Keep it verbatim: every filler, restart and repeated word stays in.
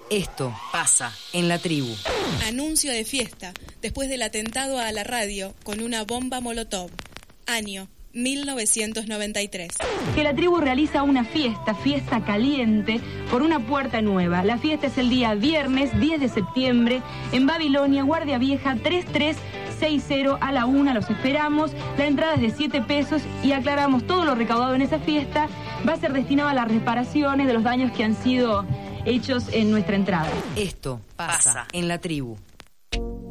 Esto pasa en la tribu. Anuncio de fiesta, después del atentado a la radio con una bomba molotov. Año mil novecientos noventa y tres. Que la tribu realiza una fiesta, fiesta caliente, por una puerta nueva. La fiesta es el día viernes diez de septiembre en Babilonia, Guardia Vieja tres tres seis cero a la una. Los esperamos. La entrada es de siete pesos y aclaramos, todo lo recaudado en esa fiesta va a ser destinado a las reparaciones de los daños que han sido hechos en nuestra entrada. Esto pasa en la tribu.